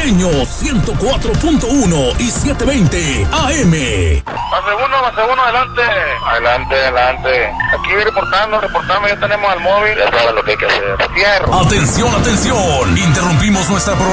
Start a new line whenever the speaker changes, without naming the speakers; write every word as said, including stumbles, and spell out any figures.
Norteño ciento cuatro punto uno y setecientos veinte A M.
Base uno, base uno, adelante. Adelante, adelante. Aquí reportando, reportando, ya tenemos al móvil. Ya saben lo que hay que hacer. Fierro.
Atención, atención. Interrumpimos nuestra programación